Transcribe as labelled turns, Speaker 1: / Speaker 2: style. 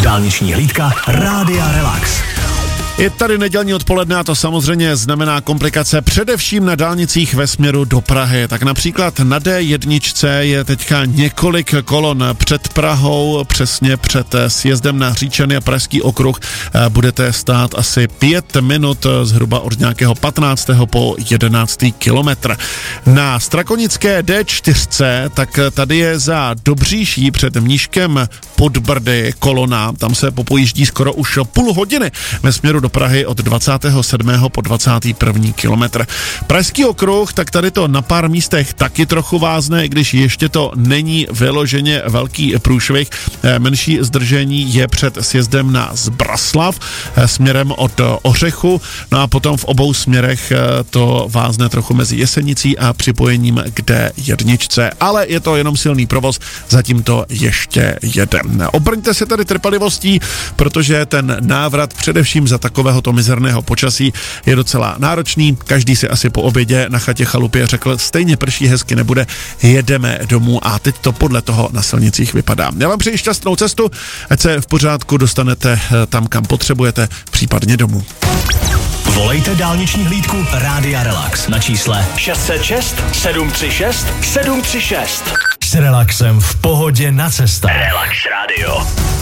Speaker 1: Dálniční hlídka Rádia Relax.
Speaker 2: Je tady nedělní odpoledne a to samozřejmě znamená komplikace především na dálnicích ve směru do Prahy. Tak například na D1 je teďka několik kolon před Prahou, přesně před sjezdem na Hříčany a Pražský okruh. Budete stát asi 5 minut, zhruba od nějakého 15. po 11. kilometr. Na strakonické D4, tak tady je za Dobříší před Mníškem pod Brdy kolona. Tam se popojíždí skoro už půl hodiny ve směru do Prahy od 27. po 21. kilometr. Pražský okruh, tak tady to na pár místech taky trochu vázne, i když ještě to není vyloženě velký průšvih. Menší zdržení je před sjezdem na Zbraslav směrem od Ořechu, no a potom v obou směrech to vázne trochu mezi Jesenicí a připojením k D1, ale je to jenom silný provoz, zatím to ještě jede. Obrňte se tady trpělivostí, protože ten návrat především za takovéhoto mizerného počasí je docela náročný. Každý si asi po obědě na chatě chalupě řekl, stejně prší, hezky nebude, jedeme domů a teď to podle toho na silnicích vypadá. Já vám přeji šťastnou cestu, ať se v pořádku dostanete tam, kam potřebujete, případně domů.
Speaker 1: Volejte dálniční hlídku Rádia Relax na čísle 606 736 736. S relaxem v pohodě na cestách. Relax Radio.